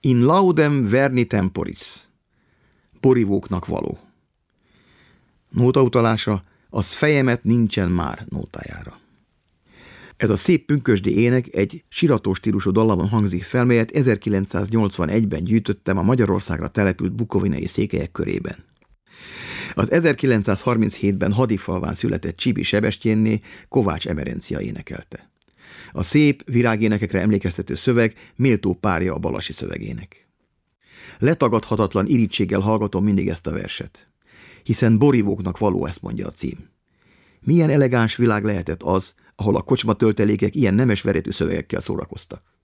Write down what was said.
In laudem verni temporis. Borivóknak való. Nótautalása: az fejemet nincsen már nótájára. Ez a szép pünkösdi ének egy siratós stílusú dallamon hangzik fel, melyet 1981-ben gyűjtöttem a Magyarországra települt bukovinai székelyek körében. Az 1937-ben Hadifalván született Csibi Sebestyénné Kovács Emerencia énekelte. A szép, virágénekekre emlékeztető szöveg méltó párja a balasi szövegének. Letagadhatatlan irítséggel hallgatom mindig ezt a verset. Hiszen borivóknak való, ezt mondja a cím. Milyen elegáns világ lehetett az, ahol a kocsma töltelékek ilyen nemes veretű szövegekkel szórakoztak.